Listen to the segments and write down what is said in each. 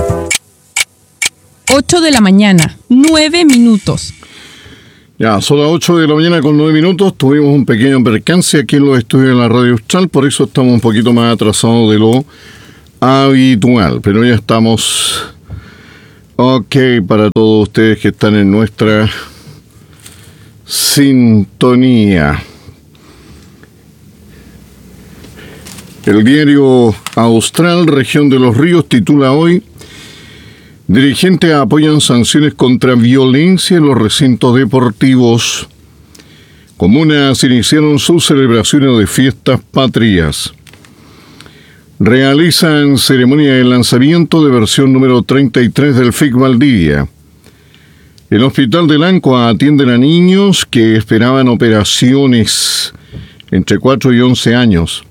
8 de la mañana, 9 minutos. Ya, son las 8 de la mañana con 9 minutos. Tuvimos un pequeño percance aquí en los estudios de la Radio Austral, por eso estamos un poquito más atrasados de lo habitual. Pero ya estamos ok para todos ustedes que están en nuestra sintonía. El diario Austral, Región de los Ríos, titula hoy: dirigentes apoyan sanciones contra violencia en los recintos deportivos. Comunas iniciaron sus celebraciones de fiestas patrias. Realizan ceremonia de lanzamiento de versión número 33 del FIC Valdivia. El Hospital de Lancua atienden a niños que esperaban operaciones entre 4 y 11 años.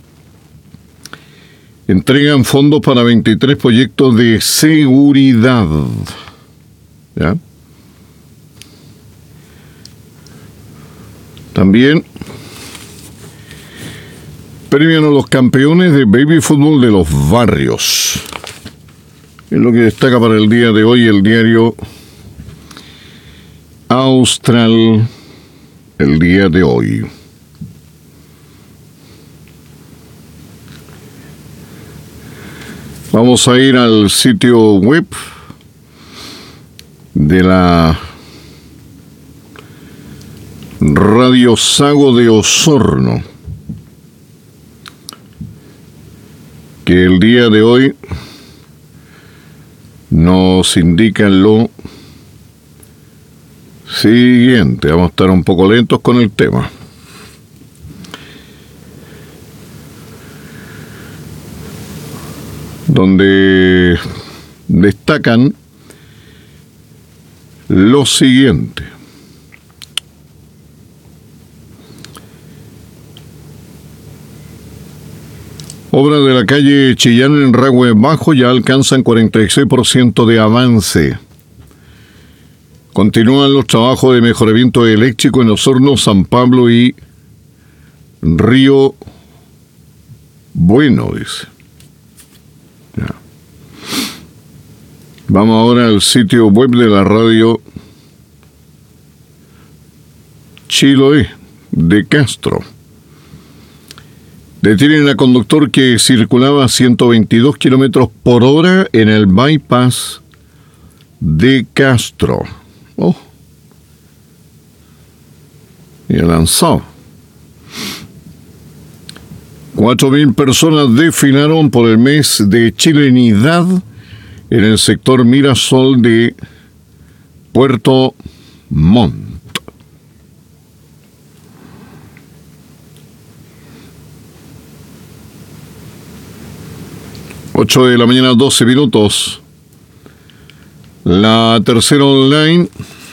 Entregan fondos para 23 proyectos de seguridad. ¿Ya? También premian a los campeones de baby fútbol de los barrios. Es lo que destaca para el día de hoy el diario Austral, el día de hoy. Vamos a ir al sitio web de la Radio Sago de Osorno, que el día de hoy nos indica lo siguiente. Vamos a estar un poco lentos con el tema. Donde destacan lo siguiente. Obras de la calle Chillán en Ragüe Bajo ya alcanzan 46% de avance. Continúan los trabajos de mejoramiento eléctrico en Osorno, San Pablo y Río Bueno, dice. Ya. Vamos ahora al sitio web de la radio Chiloé de Castro. Detienen a conductor que circulaba a 122 kilómetros por hora en el bypass de Castro. Oh. Y lanzó. 4.000 personas desfilaron por el mes de chilenidad en el sector Mirasol de Puerto Montt. Ocho de la mañana, 12 minutos. La Tercera Online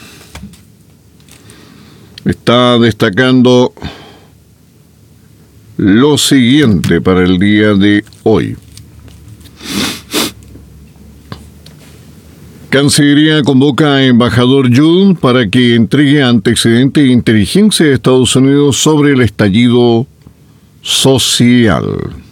está destacando lo siguiente para el día de hoy. Cancillería convoca a embajador Judd para que entregue antecedentes de inteligencia de Estados Unidos sobre el estallido social.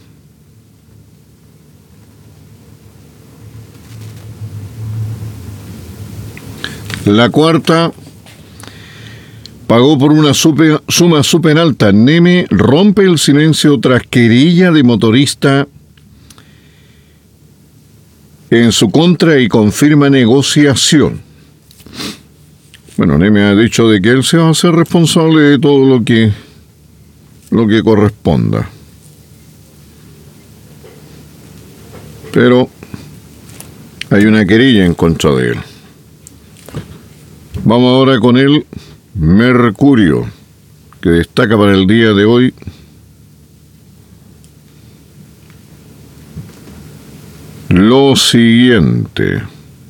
La Cuarta pagó por una suma súper alta. Neme rompe el silencio tras querella de motorista en su contra y confirma negociación. Bueno, Neme ha dicho de que él se va a hacer responsable de todo lo que corresponda. Pero hay una querella en contra de él. Vamos ahora con el Mercurio, que destaca para el día de hoy lo siguiente.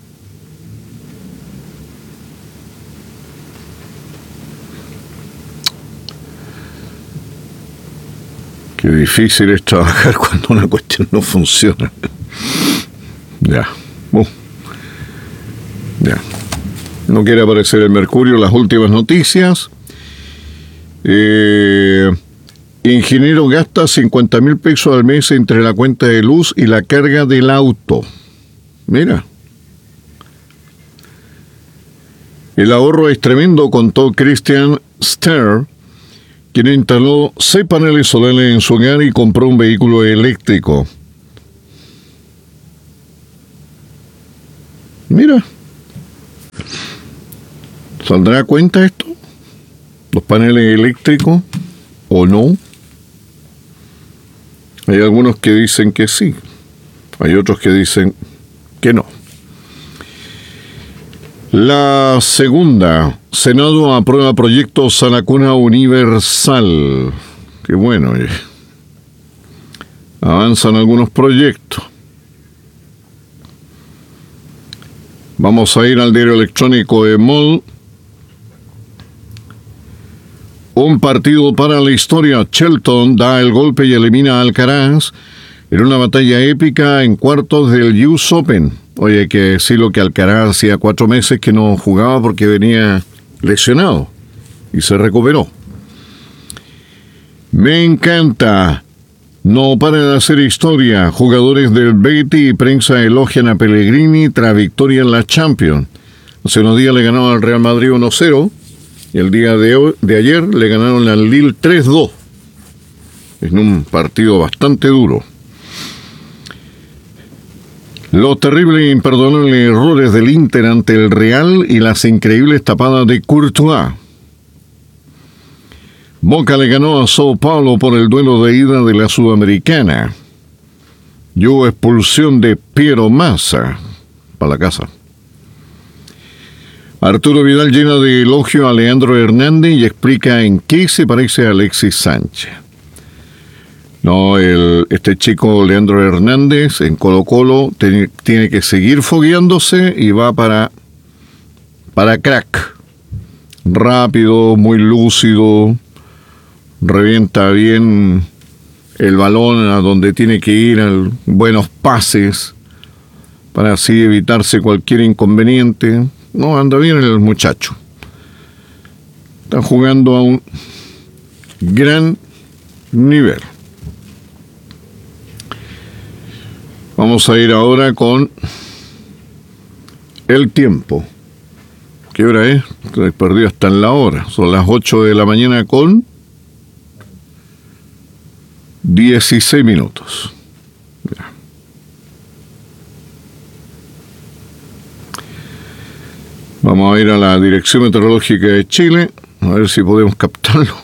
Qué difícil es trabajar cuando una cuestión no funciona. Ya. Ya. No quiere aparecer el Mercurio. Las últimas noticias. Ingeniero gasta 50.000 pesos al mes entre la cuenta de luz y la carga del auto. Mira. El ahorro es tremendo, contó Christian Ster, quien instaló 6 paneles solares en su hogar y compró un vehículo eléctrico. Mira. ¿Saldrá a cuenta esto? ¿Los paneles eléctricos o no? Hay algunos que dicen que sí. Hay otros que dicen que no. La segunda, Senado aprueba proyectos a la cuna universal. Qué bueno. Avanzan algunos proyectos. Vamos a ir al diario electrónico EMOL. Un partido para la historia. Shelton da el golpe y elimina a Alcaraz en una batalla épica en cuartos del US Open. Oye, hay que decirlo que Alcaraz hacía 4 meses que no jugaba porque venía lesionado y se recuperó. Me encanta. No para de hacer historia. Jugadores del Betis y prensa elogian a Pellegrini tras victoria en la Champions. Hace unos días le ganaron al Real Madrid 1-0 y el día de ayer le ganaron al Lille 3-2. En un partido bastante duro. Los terribles e imperdonables errores del Inter ante el Real y las increíbles tapadas de Courtois. Boca le ganó a Sao Paulo por el duelo de ida de la Sudamericana. Y hubo expulsión de Piero Massa para la casa. Arturo Vidal llena de elogio a Leandro Hernández y explica en qué se parece a Alexis Sánchez. No, este chico Leandro Hernández en Colo-Colo tiene que seguir fogueándose y va para crack. Rápido, muy lúcido, revienta bien el balón a donde tiene que ir, buenos pases, para así evitarse cualquier inconveniente. No, anda bien el muchacho. Está jugando a un gran nivel. Vamos a ir ahora con el tiempo. ¿Qué hora es? Estoy perdido hasta en la hora. Son las 8 de la mañana con 16 minutos. Mira. Vamos a ir a la Dirección Meteorológica de Chile, a ver si podemos captarlo.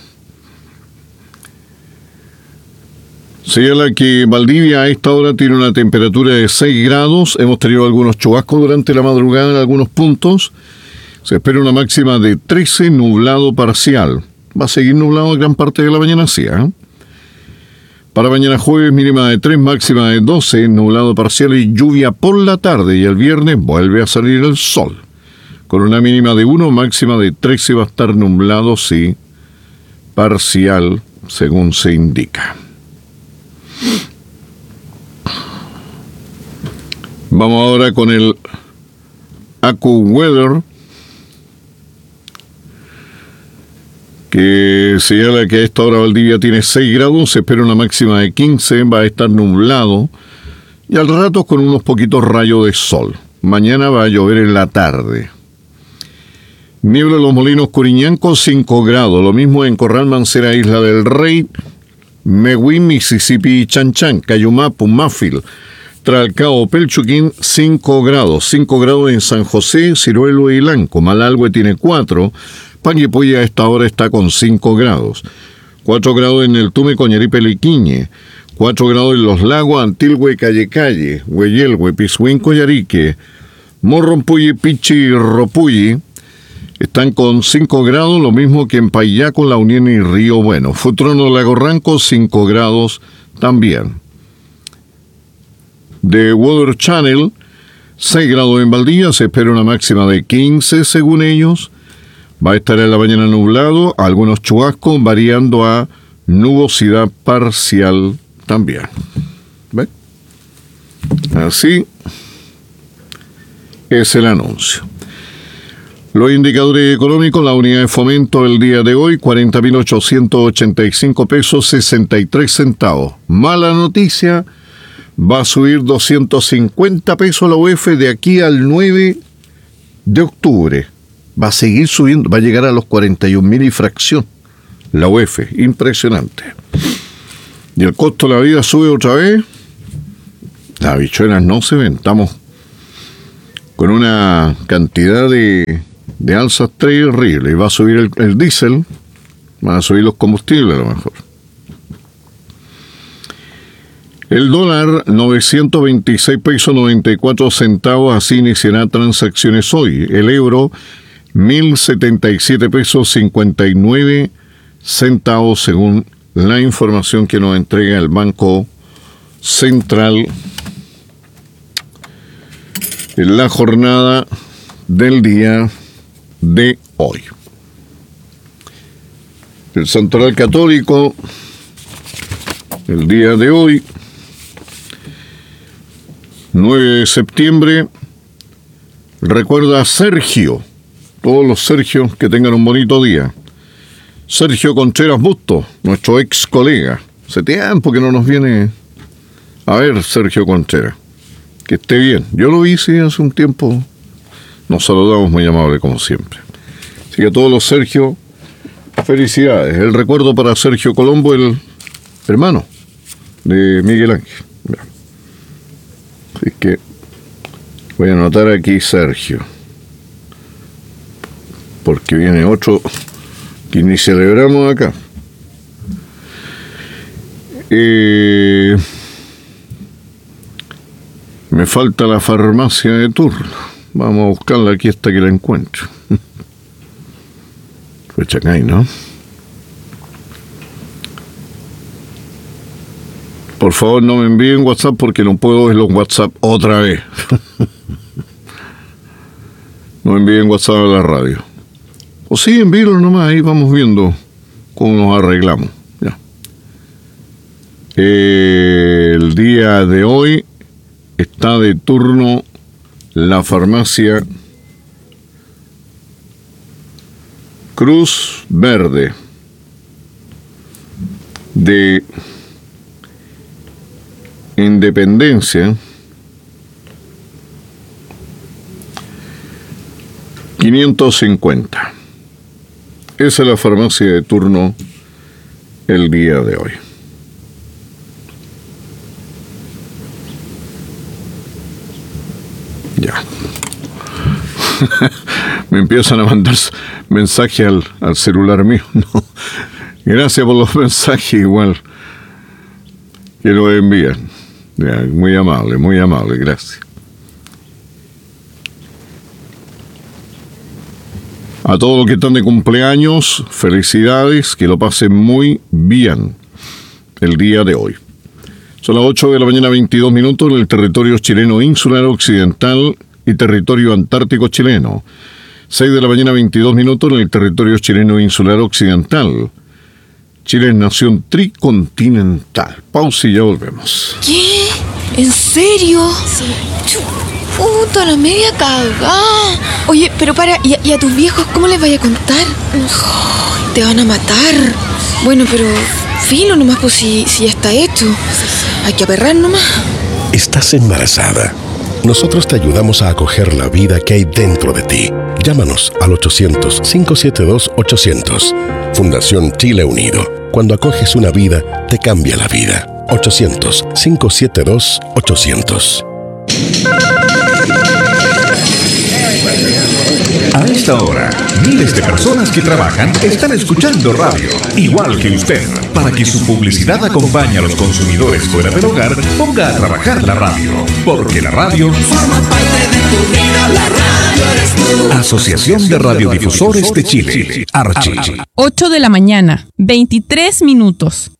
Señala que Valdivia a esta hora tiene una temperatura de 6 grados. Hemos tenido algunos chubascos durante la madrugada en algunos puntos. Se espera una máxima de 13, nublado parcial. Va a seguir nublado gran parte de la mañana, sí, ¿eh? Para mañana jueves, mínima de 3, máxima de 12, nublado parcial y lluvia por la tarde. Y el viernes vuelve a salir el sol. Con una mínima de 1, máxima de 13, va a estar nublado, sí, parcial, según se indica. Vamos ahora con el AccuWeather, que señala que a esta hora Valdivia tiene 6 grados, se espera una máxima de 15, va a estar nublado y al rato con unos poquitos rayos de sol. Mañana va a llover en la tarde. Niebla en Los Molinos, Curiñanco, 5 grados. Lo mismo en Corral Mancera, Isla del Rey, Mehuín, Mississippi y Chanchan, Cayumapu, Máfil, Tralcao, Pelchuquín, 5 grados. 5 grados en San José, Ciruelo y Lanco. Malalhue tiene 4. Panguipulli a esta hora está con 5 grados. 4 grados en el Tume, Coñaripe, Liquiñe. 4 grados en Los Lagos, Antilhue, Calle, Hueyelhue, Pisuínco y Arique. Morrompulli, Pichi y Ropulli están con 5 grados, lo mismo que en Payaco, La Unión y Río Bueno. Futrono, Lago Ranco, 5 grados también. De Weather Channel, 6 grados en Valdivia, se espera una máxima de 15 según ellos. Va a estar en la mañana nublado, algunos chubascos, variando a nubosidad parcial también. ¿Ve? Así es el anuncio. Los indicadores económicos, la unidad de fomento el día de hoy, 40.885 pesos, 63 centavos. Mala noticia va a subir 250 pesos la UF de aquí al 9 de octubre. Va a seguir subiendo, va a llegar a los 41.000 y fracción. La UF, impresionante. Y el costo de la vida sube otra vez. Las habichuelas no se ven. Estamos con una cantidad de alzas terribles. Y va a subir el diésel, van a subir los combustibles a lo mejor. El dólar, 926 pesos 94 centavos, así iniciará transacciones hoy. El euro, 1.077 pesos 59 centavos, según la información que nos entrega el Banco Central en la jornada del día de hoy. El Santoral Católico, el día de hoy, 9 de septiembre, recuerda a Sergio, todos los Sergios que tengan un bonito día. Sergio Contreras Busto, nuestro ex colega. Hace tiempo que no nos viene a ver Sergio Contreras. Que esté bien. Yo lo vi, sí, hace un tiempo. Nos saludamos muy amable como siempre. Así que a todos los Sergio, felicidades. El recuerdo para Sergio Colombo, el hermano de Miguel Ángel. Así que voy a anotar aquí Sergio, porque viene otro que ni celebramos acá. Me falta la farmacia de turno. Vamos a buscarla aquí hasta que la encuentre. Fue Chacay, ¿no? Por favor, no me envíen WhatsApp porque no puedo ver los WhatsApp otra vez. No envíen WhatsApp a la radio. O sí, envíenlo nomás, ahí vamos viendo cómo nos arreglamos. Ya. El día de hoy está de turno la farmacia Cruz Verde de Independencia, 550. Esa es la farmacia de turno el día de hoy. Ya. Me empiezan a mandar mensajes al celular mío. No. Gracias por los mensajes igual que lo envían. Ya, muy amable, gracias. A todos los que están de cumpleaños, felicidades, que lo pasen muy bien el día de hoy. Son las 8 de la mañana, 22 minutos, en el territorio chileno insular occidental y territorio antártico chileno. 6 de la mañana, 22 minutos, en el territorio chileno insular occidental. Chile es nación tricontinental. Pausa y ya volvemos. ¿Qué? ¿En serio? Sí. Puta, la media cagada. Oye, pero para, ¿y a tus viejos cómo les vaya a contar? Oh, te van a matar. Bueno, pero filo nomás, pues si ya está hecho. Hay que aperrar nomás. Estás embarazada. Nosotros te ayudamos a acoger la vida que hay dentro de ti. Llámanos al 800-572-800. Fundación Chile Unido. Cuando acoges una vida, te cambia la vida. 800-572-800. A esta hora, miles de personas que trabajan están escuchando radio, igual que usted. Para que su publicidad acompañe a los consumidores fuera del hogar, ponga a trabajar la radio. Porque la radio forma parte de tu vida, la radio eres tú. Asociación de Radiodifusores de Chile, Archi. 8 de la mañana, 23 minutos.